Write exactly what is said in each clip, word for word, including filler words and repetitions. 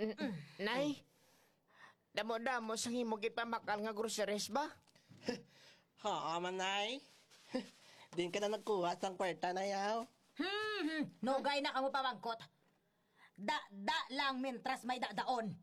Nay, damo-damo sa himo gipamakal nga groceries ba? Ha, manay. Din ka na nagkuha sang kwarta na yaw. Hmm, hmm. Nugay na kamo pamangkot. Da-da lang mentras may dadaon.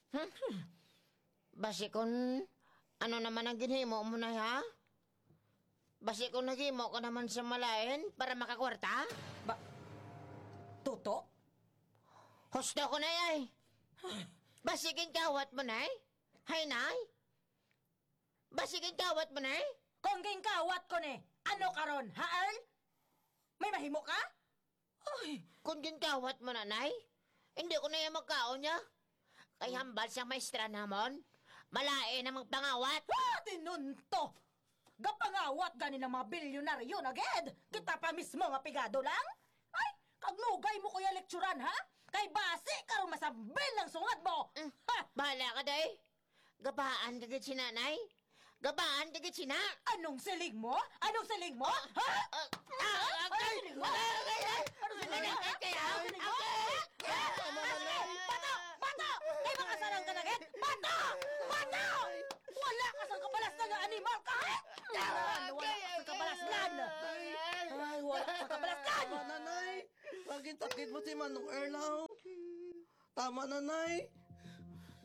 Basi kung ano naman ang ginhimo mo na ha? Basi kung naghimo ko naman sa malain para makakwarta? Ba, tuto? Husto ko na yay. Basikin kawat mo na Hay nay. Basikin kawat mo na Kung gingkawat ko ni, ano karon, ha, Earl? May mahimo ka? Ay, Kung ginkawat mo na nay, hindi ko na yan magkaon niya. Kay hambal sa maestra namon, malae na magpangawat. ha, tinunto! Gapangawat gani ng mga bilyonaryo na ged! Kita pa mismo nga pigado lang? Ay, kagnugay mo kuya lekturan, ha? Kay basi karon masambil ng sungad mo! Mm, Ha? Bahala ka day. Gabaan kagit si nanay. Gabaan kagit si na. Anong siling mo? Anong siling mo? Ha? Ah, ah, Anong siling mo? Anong siling mo? Anong siling mo? Bato! Bato! Kay makasalang ka na ged? Bato! Bato! Wala ka sa kabalas na nga animal ka, eh! Wala ka sa kabalaslan! Ay, wala ka sa kabalaslan! Tama, nanay. Laging takit mo si Manong Erlaw. Tama, nanay.